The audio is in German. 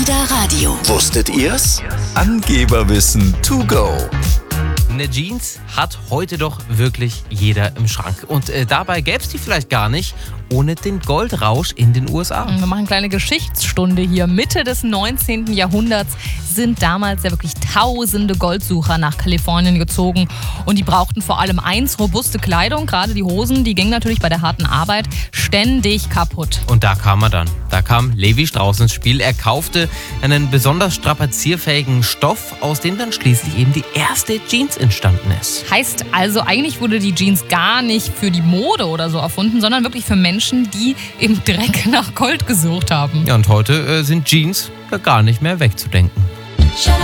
Alida Radio. Wusstet ihr's? Angeberwissen to go. Eine Jeans hat heute doch wirklich jeder im Schrank. Und dabei gäbe es die vielleicht gar nicht ohne den Goldrausch in den USA. Wir machen eine kleine Geschichtsstunde hier. Mitte des 19. Jahrhunderts sind damals ja wirklich tausende Goldsucher nach Kalifornien gezogen. Und die brauchten vor allem eins, robuste Kleidung. Gerade die Hosen, die gingen natürlich bei der harten Arbeit ständig kaputt. Und da kam er dann. Da kam Levi Strauss ins Spiel. Er kaufte einen besonders strapazierfähigen Stoff, aus dem dann schließlich eben die erste Jeans entstanden ist. Heißt also, eigentlich wurde die Jeans gar nicht für die Mode oder so erfunden, sondern wirklich für Menschen, die im Dreck nach Gold gesucht haben. Ja, und heute sind Jeans gar nicht mehr wegzudenken. Shut up.